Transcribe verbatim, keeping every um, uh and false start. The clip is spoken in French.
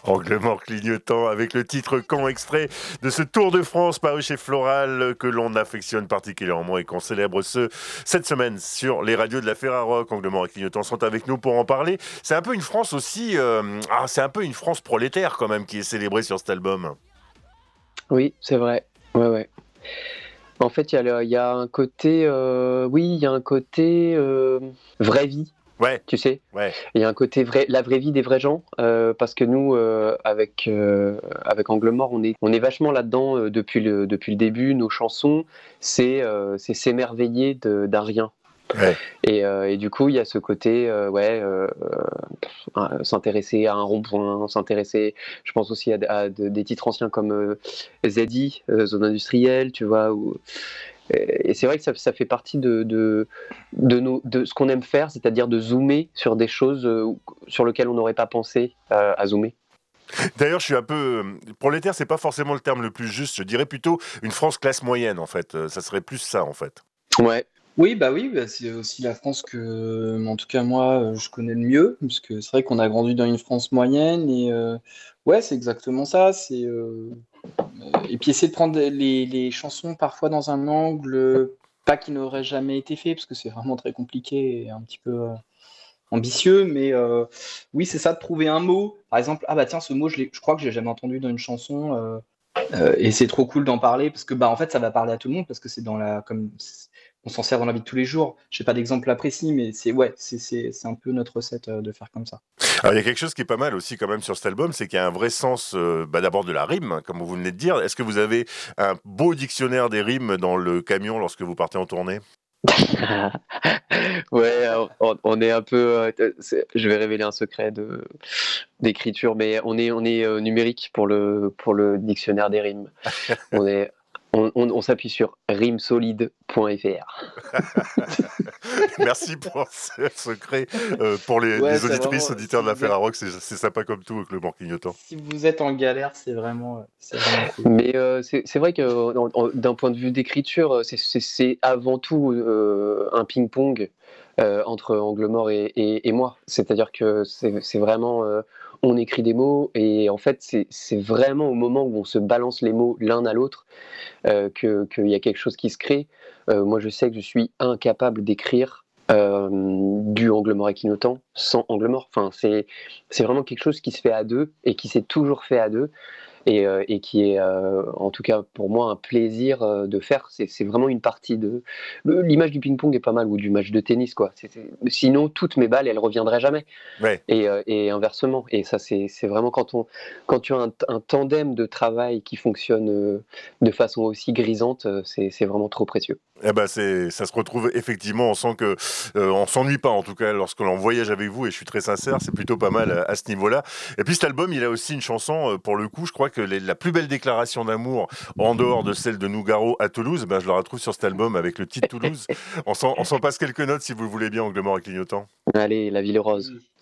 Angle mort clignotant avec le titre Quand, extrait de ce Tour de France paru chez Floral que l'on affectionne particulièrement et qu'on célèbre ce, cette semaine sur les radios de la Ferrarock. Angle mort et clignotant sont avec nous pour en parler. C'est un peu une France aussi, euh, ah, c'est un peu une France prolétaire quand même qui est célébrée sur cet album. Oui, c'est vrai. Ouais, ouais. En fait, il y, a le- il y a un côté, euh, oui, il y a un côté euh, vraie vie, Ouais, tu sais. ouais. Il y a un côté vrai, la vraie vie des vrais gens, euh, parce que nous, euh, avec euh, avec Angle Mort, on est on est vachement là-dedans euh, depuis le depuis le début. Nos chansons, c'est euh, c'est s'émerveiller de- d'un rien. Ouais. Et, euh, et du coup, il y a ce côté, euh, ouais, euh, euh, s'intéresser à un rond-point, s'intéresser. Je pense aussi à, à de- des titres anciens comme euh, Z I, euh, Zone Industrielle, tu vois. Où, et c'est vrai que ça, ça fait partie de, de, de, nos, de ce qu'on aime faire, c'est-à-dire de zoomer sur des choses euh, sur lesquelles on n'aurait pas pensé euh, à zoomer. D'ailleurs, je suis un peu euh, prolétaire, c'est pas forcément le terme le plus juste. Je dirais plutôt une France classe moyenne en fait. Euh, Ça serait plus ça en fait. Ouais, Oui, bah oui, bah c'est aussi la France que, en tout cas moi, euh, je connais le mieux, parce que c'est vrai qu'on a grandi dans une France moyenne, et euh, ouais, c'est exactement ça. C'est euh, euh, et puis essayer de prendre les, les chansons parfois dans un angle euh, pas qui n'aurait jamais été fait, parce que c'est vraiment très compliqué et un petit peu euh, ambitieux, mais euh, oui, c'est ça de trouver un mot. Par exemple, ah bah tiens, ce mot, je, l'ai- je crois que j'ai jamais entendu dans une chanson. euh, euh, et c'est trop cool d'en parler parce que bah en fait ça va parler à tout le monde parce que c'est dans la comme c'est- on s'en sert dans la vie de tous les jours. J'ai pas d'exemple là précis, mais c'est ouais, c'est c'est c'est un peu notre recette euh, de faire comme ça. Alors, il y a quelque chose qui est pas mal aussi quand même sur cet album, c'est qu'il y a un vrai sens, euh, bah, d'abord de la rime, hein, comme vous venez de dire. Est-ce que vous avez un beau dictionnaire des rimes dans le camion lorsque vous partez en tournée? ouais, alors, on, on est un peu. euh, c'est- je vais révéler un secret de d'écriture, mais on est on est euh, numérique pour le pour le dictionnaire des rimes. On est on, on, on s'appuie sur rimsolide point f r. Merci pour ce secret. Euh, pour les, Ouais, les c'est auditrices, vraiment auditeurs si de la vous êtes Ferrarock, c'est c'est sympa comme tout avec le banc clignotant. si vous êtes en galère, c'est vraiment euh, c'est vraiment cool. Mais euh, c'est c'est vrai que euh, en- en- d'un point de vue d'écriture, euh, c'est- c'est c'est avant tout euh, un ping-pong euh, entre Angle Mort et, et- et moi. C'est-à-dire que c'est c'est vraiment, euh, on écrit des mots et en fait c'est c'est vraiment au moment où on se balance les mots l'un à l'autre euh, que qu'il y a quelque chose qui se crée. Euh, moi, je sais que je suis incapable d'écrire euh, du Angle Mort et Clignotant sans Angle Mort. Enfin, c'est c'est vraiment quelque chose qui se fait à deux et qui s'est toujours fait à deux et, euh, et qui est, euh, en tout cas pour moi, un plaisir euh, de faire. C'est c'est vraiment une partie de. le- L'image du ping-pong est pas mal ou du match de tennis, quoi. C'est- c'est- Sinon, toutes mes balles, elles reviendraient jamais Ouais. et, euh, et inversement. Et ça, c'est c'est vraiment quand, on, quand tu as un, un tandem de travail qui fonctionne euh, de façon aussi grisante, euh, c'est c'est vraiment trop précieux. Eh ben c'est, ça se retrouve effectivement. On sent que euh, on s'ennuie pas en tout cas lorsque l'on voyage avec vous. Et je suis très sincère, c'est plutôt pas mal à, à ce niveau-là. Et puis cet album, il a aussi une chanson euh, pour le coup. Je crois que les- la plus belle déclaration d'amour en dehors de celle de Nougaro à Toulouse, ben je la retrouve sur cet album avec le titre Toulouse. On s'en, on s'en passe quelques notes si vous le voulez bien, Angle mort et clignotant. Allez, la ville rose.